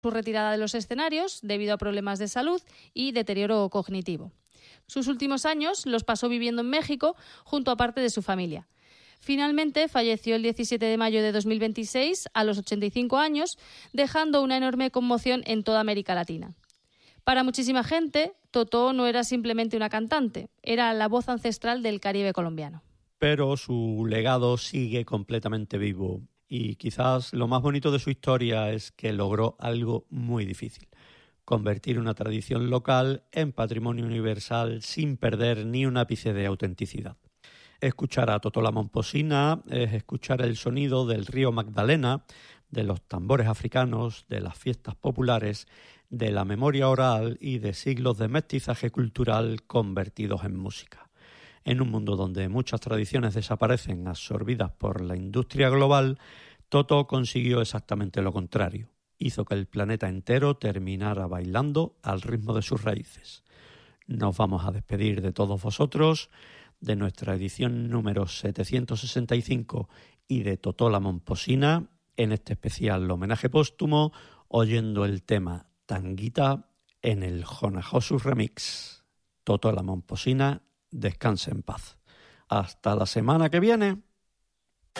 su retirada de los escenarios debido a problemas de salud y deterioro cognitivo. Sus últimos años los pasó viviendo en México junto a parte de su familia. Finalmente falleció el 17 de mayo de 2026 a los 85 años, dejando una enorme conmoción en toda América Latina. Para muchísima gente, Totó no era simplemente una cantante, era la voz ancestral del Caribe colombiano. Pero su legado sigue completamente vivo y quizás lo más bonito de su historia es que logró algo muy difícil: convertir una tradición local en patrimonio universal sin perder ni un ápice de autenticidad. Escuchar a Totó la Momposina es escuchar el sonido del río Magdalena, de los tambores africanos, de las fiestas populares, de la memoria oral y de siglos de mestizaje cultural convertidos en música. En un mundo donde muchas tradiciones desaparecen absorbidas por la industria global, Totó consiguió exactamente lo contrario. Hizo que el planeta entero terminara bailando al ritmo de sus raíces. Nos vamos a despedir de todos vosotros, de nuestra edición número 765 y de Totó la Momposina, en este especial homenaje póstumo, oyendo el tema Tanguita en el Jonajosus Remix. Totó la Momposina, descanse en paz. Hasta la semana que viene.